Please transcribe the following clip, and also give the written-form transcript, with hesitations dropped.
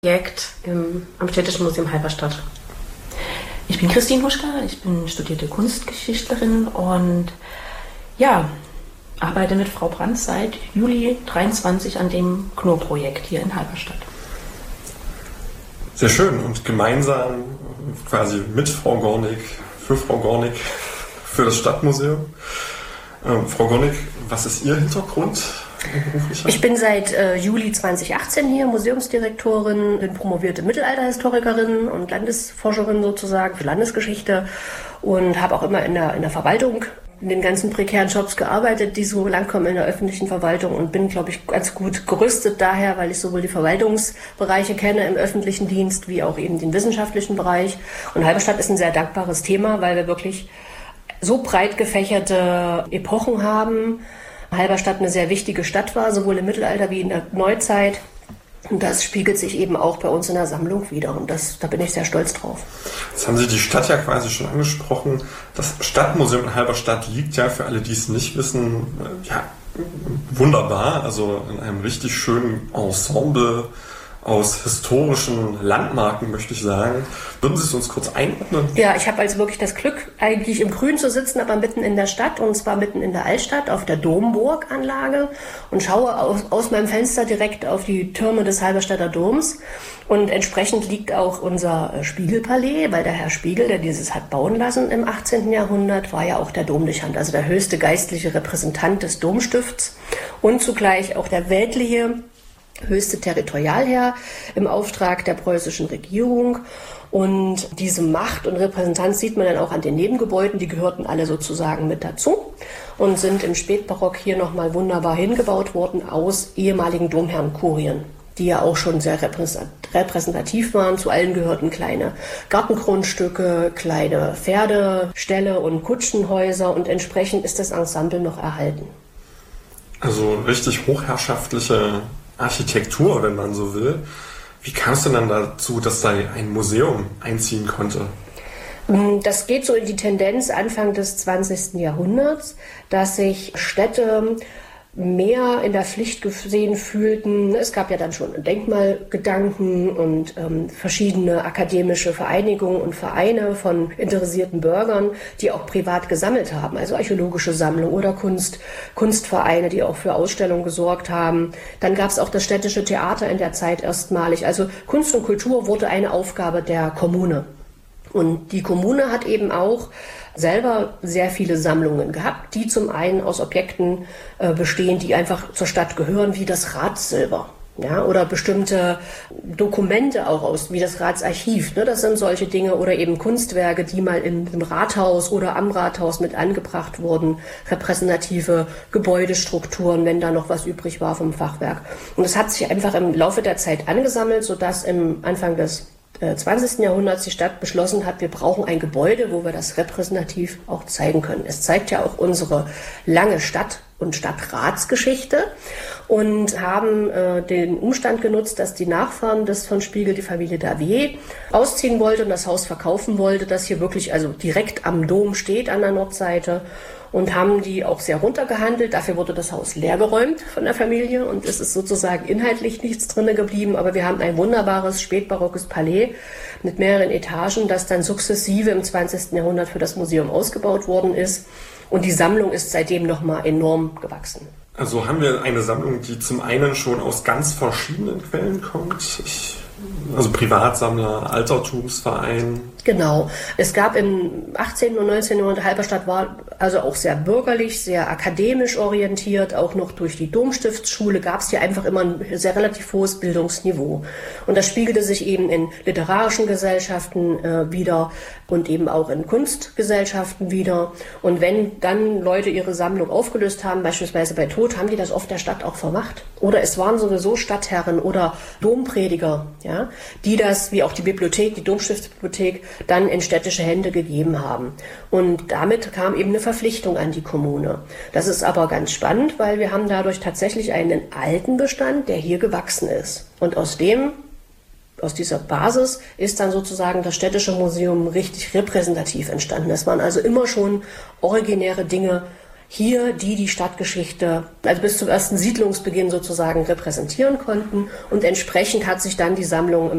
Projekt am Städtischen Museum Halberstadt. Ich bin Christine Huschka, ich bin studierte Kunstgeschichtlerin und arbeite mit Frau Brandt seit Juli 23 an dem Knorr-Projekt hier in Halberstadt. Sehr schön und gemeinsam quasi mit Frau Gornig, für das Stadtmuseum. Frau Gornig, was ist Ihr Hintergrund? Ich bin seit Juli 2018 hier Museumsdirektorin, bin promovierte Mittelalterhistorikerin und Landesforscherin sozusagen für Landesgeschichte und habe auch immer in der Verwaltung in den ganzen prekären Jobs gearbeitet, die so langkommen in der öffentlichen Verwaltung und bin, glaube ich, ganz gut gerüstet daher, weil ich sowohl die Verwaltungsbereiche kenne im öffentlichen Dienst wie auch eben den wissenschaftlichen Bereich. Und Halberstadt ist ein sehr dankbares Thema, weil wir wirklich so breit gefächerte Epochen haben. Halberstadt eine sehr wichtige Stadt war, sowohl im Mittelalter wie in der Neuzeit. Und das spiegelt sich eben auch bei uns in der Sammlung wieder. Und da bin ich sehr stolz drauf. Jetzt haben Sie die Stadt ja quasi schon angesprochen. Das Stadtmuseum in Halberstadt liegt ja, für alle, die es nicht wissen, wunderbar. Also in einem richtig schönen Ensemble aus historischen Landmarken, möchte ich sagen. Würden Sie es uns kurz einordnen? Ja, ich habe also wirklich das Glück, eigentlich im Grün zu sitzen, aber mitten in der Stadt, und zwar mitten in der Altstadt auf der Domburganlage und schaue aus meinem Fenster direkt auf die Türme des Halberstadter Doms. Und entsprechend liegt auch unser Spiegelpalais, weil der Herr Spiegel, der dieses hat bauen lassen im 18. Jahrhundert, war ja auch der Domdechant, also der höchste geistliche Repräsentant des Domstifts und zugleich auch der weltliche höchste Territorialherr im Auftrag der preußischen Regierung. Und diese Macht und Repräsentanz sieht man dann auch an den Nebengebäuden. Die gehörten alle sozusagen mit dazu und sind im Spätbarock hier nochmal wunderbar hingebaut worden aus ehemaligen Domherrenkurien, die ja auch schon sehr repräsentativ waren. Zu allen gehörten kleine Gartengrundstücke, kleine Pferdeställe und Kutschenhäuser und entsprechend ist das Ensemble noch erhalten. Also richtig hochherrschaftliche Architektur, wenn man so will. Wie kam es denn dann dazu, dass da ein Museum einziehen konnte? Das geht so in die Tendenz Anfang des 20. Jahrhunderts, dass sich Städte mehr in der Pflicht gesehen fühlten. Es gab ja dann schon Denkmalgedanken und verschiedene akademische Vereinigungen und Vereine von interessierten Bürgern, die auch privat gesammelt haben, also archäologische Sammlungen oder Kunstvereine, die auch für Ausstellungen gesorgt haben. Dann gab es auch das städtische Theater in der Zeit erstmalig. Also Kunst und Kultur wurde eine Aufgabe der Kommune. Und die Kommune hat eben auch selber sehr viele Sammlungen gehabt, die zum einen aus Objekten bestehen, die einfach zur Stadt gehören, wie das Ratssilber. Ja, oder bestimmte Dokumente auch aus, wie das Ratsarchiv. Ne, das sind solche Dinge oder eben Kunstwerke, die mal im Rathaus oder am Rathaus mit angebracht wurden. Repräsentative Gebäudestrukturen, wenn da noch was übrig war vom Fachwerk. Und das hat sich einfach im Laufe der Zeit angesammelt, sodass im Anfang des 20. Jahrhunderts die Stadt beschlossen hat, wir brauchen ein Gebäude, wo wir das repräsentativ auch zeigen können. Es zeigt ja auch unsere lange Stadt- und Stadtratsgeschichte und haben den Umstand genutzt, dass die Nachfahren des von Spiegel, die Familie Davier, ausziehen wollte und das Haus verkaufen wollte, das hier wirklich also direkt am Dom steht an der Nordseite. Und haben die auch sehr runtergehandelt. Dafür wurde das Haus leergeräumt von der Familie und es ist sozusagen inhaltlich nichts drin geblieben. Aber wir haben ein wunderbares spätbarockes Palais mit mehreren Etagen, das dann sukzessive im 20. Jahrhundert für das Museum ausgebaut worden ist. Und die Sammlung ist seitdem nochmal enorm gewachsen. Also haben wir eine Sammlung, die zum einen schon aus ganz verschiedenen Quellen kommt. Also Privatsammler, Altertumsverein. Genau. Es gab im 18. und 19. Jahrhundert, Halberstadt war also auch sehr bürgerlich, sehr akademisch orientiert. Auch noch durch die Domstiftsschule gab es hier einfach immer ein sehr relativ hohes Bildungsniveau. Und das spiegelte sich eben in literarischen Gesellschaften wieder und eben auch in Kunstgesellschaften wieder. Und wenn dann Leute ihre Sammlung aufgelöst haben, beispielsweise bei Tod, haben die das oft der Stadt auch vermacht. Oder es waren sowieso Stadtherren oder Domprediger, ja, die das, wie auch die Bibliothek, die Domstiftsbibliothek, dann in städtische Hände gegeben haben. Und damit kam eben eine Verpflichtung an die Kommune. Das ist aber ganz spannend, weil wir haben dadurch tatsächlich einen alten Bestand, der hier gewachsen ist. Und aus dieser Basis ist dann sozusagen das Städtische Museum richtig repräsentativ entstanden. Das waren also immer schon originäre Dinge, hier die Stadtgeschichte, also bis zum ersten Siedlungsbeginn sozusagen repräsentieren konnten. Und entsprechend hat sich dann die Sammlung im